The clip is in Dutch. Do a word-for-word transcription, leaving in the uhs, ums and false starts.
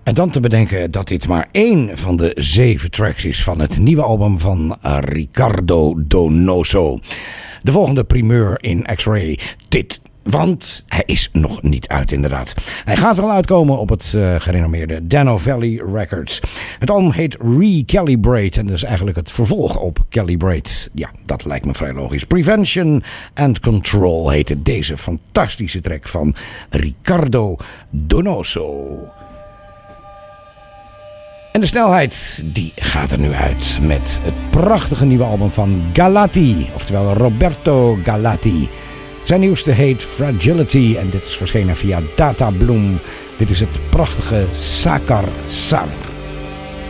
En dan te bedenken dat dit maar één van de zeven tracks is van het nieuwe album van Riccardo Donoso. De volgende primeur in X-Ray, dit. Want hij is nog niet uit inderdaad. Hij gaat wel uitkomen op het uh, gerenommeerde Dano Valley Records. Het album heet Recalibrate en dat is eigenlijk het vervolg op Calibrate. Ja, dat lijkt me vrij logisch. Prevention and Control heette deze fantastische track van Riccardo Donoso. En de snelheid, die gaat er nu uit met het prachtige nieuwe album van Galati. Oftewel Roberto Galati. Zijn nieuwste heet Fragility en dit is verschenen via Data Bloom. Dit is het prachtige Sakar Sar.